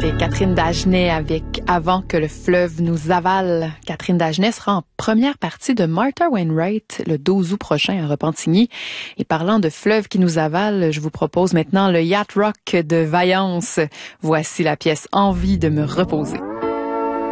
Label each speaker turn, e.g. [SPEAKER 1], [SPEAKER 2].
[SPEAKER 1] C'était Catherine Dagenet avec Avant que le fleuve nous avale. Catherine Dagenet sera en première partie de Martha Wainwright le 12 août prochain à Repentigny. Et parlant de fleuve qui nous avale, je vous propose maintenant le Yacht Rock de Vaillance. Voici la pièce Envie de me reposer.